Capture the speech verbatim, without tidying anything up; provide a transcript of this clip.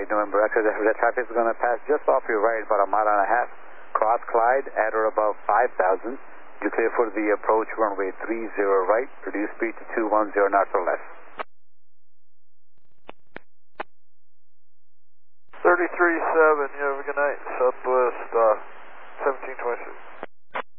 November Echo. The, the traffic is going to pass just off your right, about a mile and a half. Cross Clyde at or above five thousand. You clear for the approach runway three zero right. Reduce speed to two one zero knots or less. thirty-three seven, you have a good night. Southwest uh, seventeen twenty-six.